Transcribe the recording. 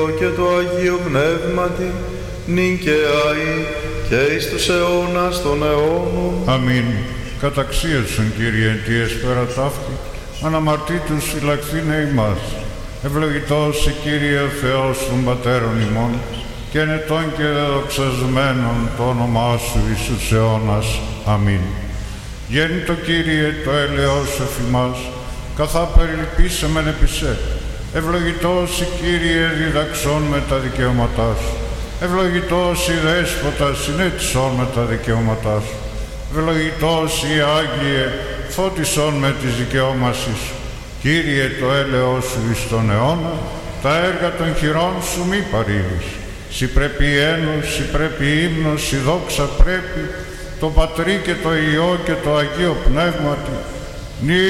και το Αγίο Πνεύματι, νυν και αεί, και εις τους αιώνας των αιώνων. Αμήν. Καταξίωσον, Κύριε, τι εσπέρα ταύτη, αναμαρτήτους φυλαχθήνε ημάς. Ευλογητός η Κύριε ο Θεός των Πατέρων ημών, και ενετών και δεδοξασμένων το όνομά Σου εις τους αιώνας. Αμήν. Γέννητο Κύριε το έλεος εφ' ημάς, καθά περιλυπήσαμεν επί σε. Ευλογητός η Κύριε διδαξών με τα δικαιώματά Σου. Ευλογητός η Δέσποτα συνέτησον με τα δικαιώματά Σου. Ευλογητός η Άγιε φώτισον με τις δικαιώμασης Σου. Κύριε το έλεος Σου εις τον αιώνα, τα έργα των χειρών Σου μη παρήγεις. Συ πρέπει ένος, συ πρέπει ύμνος, συ δόξα πρέπει, το Πατρί και το Υιό και το Αγίο Πνεύματι,